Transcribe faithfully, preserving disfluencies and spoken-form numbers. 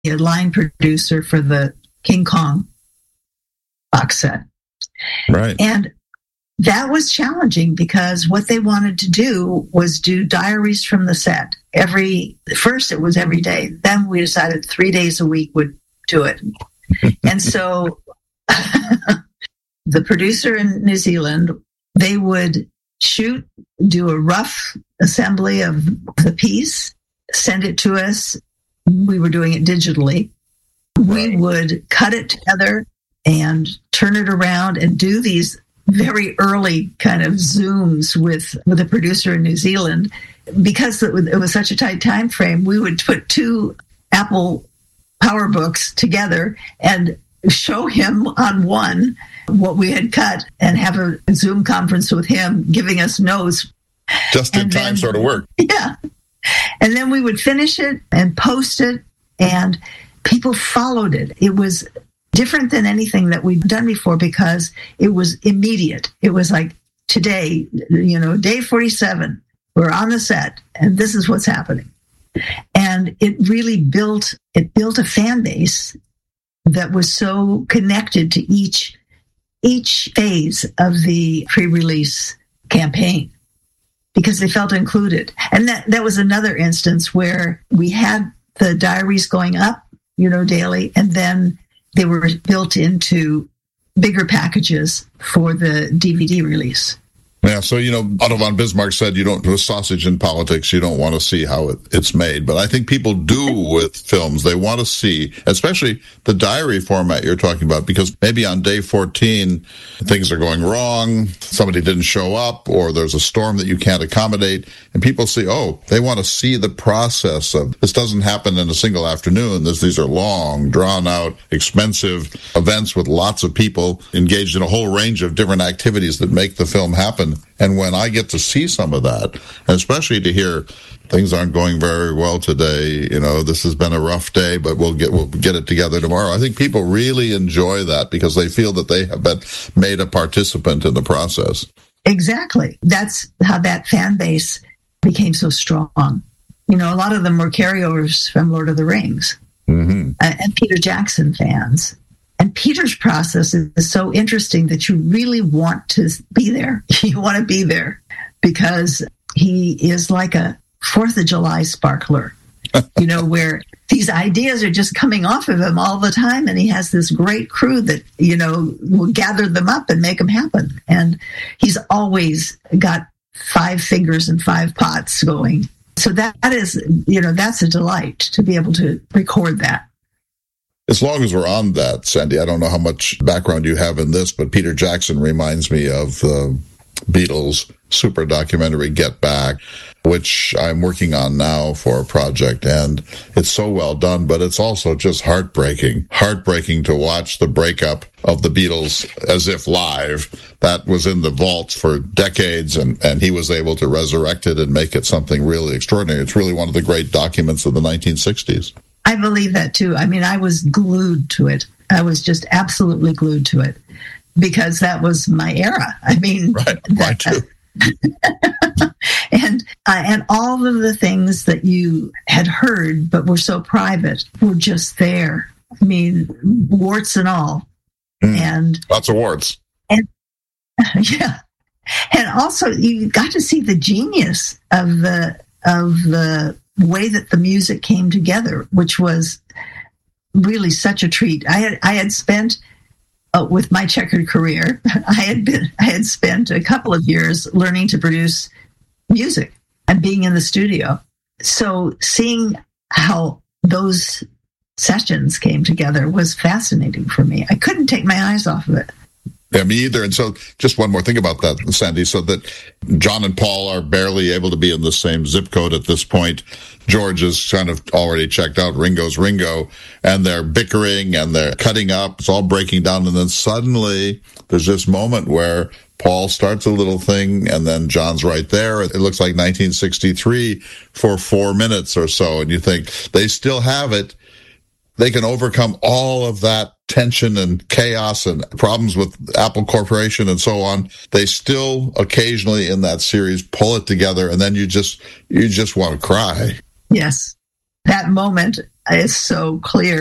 a line producer for the King Kong box set. Right. And that was challenging because what they wanted to do was do diaries from the set. Every first it was every day. Then we decided three days a week would do it. And so the producer in New Zealand, they would shoot, do a rough assembly of the piece, send it to us. We were doing it digitally. We would cut it together and turn it around and do these very early kind of Zooms with, with a producer in New Zealand. Because it was, it was such a tight time frame, we would put two Apple PowerBooks together and show him on one what we had cut and have a Zoom conference with him giving us notes. Just in and time then, sort of work. Yeah. And then we would finish it and post it, and people followed it. It was different than anything that we'd done before because it was immediate. It was like, today, you know, day forty-seven, we're on the set, and this is what's happening. And it really built, it built a fan base that was so connected to each, each phase of the pre-release campaign because they felt included. And that, that was another instance where we had the diaries going up, you know, daily, and then they were built into bigger packages for the D V D release. Yeah, so, you know, Otto von Bismarck said you don't do a sausage in politics, you don't want to see how it, it's made. But I think people do with films. They want to see, especially the diary format you're talking about, because maybe on day fourteen, things are going wrong, somebody didn't show up, or there's a storm that you can't accommodate, and people see, oh, they want to see the process of, this doesn't happen in a single afternoon. This, these are long, drawn-out, expensive events with lots of people engaged in a whole range of different activities that make the film happen. And when I get to see some of that, and especially to hear things aren't going very well today, you know, this has been a rough day, but we'll get we'll get it together tomorrow. I think people really enjoy that because they feel that they have been made a participant in the process. Exactly. That's how that fan base became so strong. You know, a lot of them were carryovers from Lord of the Rings mm-hmm. uh, and Peter Jackson fans. And Peter's process is so interesting that you really want to be there. You want to be there because he is like a Fourth of July sparkler, you know, where these ideas are just coming off of him all the time. And he has this great crew that, you know, will gather them up and make them happen. And he's always got five fingers and five pots going. So that is, you know, that's a delight to be able to record that. As long as we're on that, Sandy, I don't know how much background you have in this, but Peter Jackson reminds me of the Beatles super documentary Get Back, which I'm working on now for a project, and it's so well done, but it's also just heartbreaking. Heartbreaking to watch the breakup of the Beatles as if live. That was in the vaults for decades, and, and he was able to resurrect it and make it something really extraordinary. It's really one of the great documents of the nineteen sixties. I believe that too. I mean, I was glued to it. I was just absolutely glued to it because that was my era. I mean, right, mine too. and uh, and all of the things that you had heard but were so private were just there. I mean, warts and all, mm, and lots of warts. And yeah, and also you got to see the genius of the of the way that the music came together, which was really such a treat. I had I had spent uh, with my checkered career, I had been I had spent a couple of years learning to produce music and being in the studio. So seeing how those sessions came together was fascinating for me. I couldn't take my eyes off of it. Yeah, me either. And so just one more thing about that, Sandy, so that John and Paul are barely able to be in the same zip code at this point. George is kind of already checked out. Ringo's Ringo. And they're bickering and they're cutting up. It's all breaking down. And then suddenly there's this moment where Paul starts a little thing and then John's right there. It looks like nineteen sixty-three for four minutes or so. And you think they still have it. They can overcome all of that tension and chaos and problems with Apple Corporation and so on. They still occasionally in that series pull it together, and then you just you just want to cry. Yes. That moment, is so clear.